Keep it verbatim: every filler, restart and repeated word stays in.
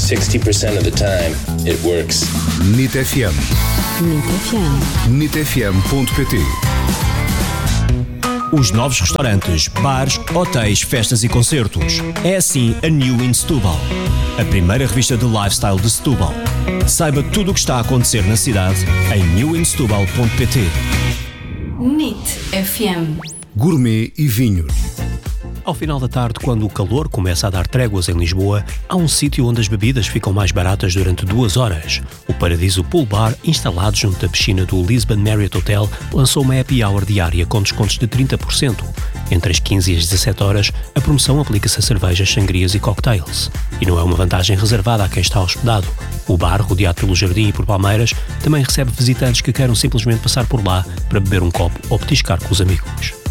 sixty percent of the time, it works. N I T F M. N I T F M. N I T F M ponto P T. Os novos restaurantes, bares, hotéis, festas e concertos. É assim a New in Setúbal, a primeira revista de lifestyle de Setúbal. Saiba tudo o que está a acontecer na cidade em new in setúbal ponto p t. N I T F M. Gourmet e vinhos. Ao final da tarde, quando o calor começa a dar tréguas em Lisboa, há um sítio onde as bebidas ficam mais baratas durante duas horas. O Paradiso Pool Bar, instalado junto da piscina do Lisbon Marriott Hotel, lançou uma happy hour diária com descontos de trinta por cento. Entre as quinze e as dezassete horas, a promoção aplica-se a cervejas, sangrias e cocktails. E não é uma vantagem reservada a quem está hospedado. O bar, rodeado pelo jardim e por palmeiras, também recebe visitantes que queiram simplesmente passar por lá para beber um copo ou petiscar com os amigos.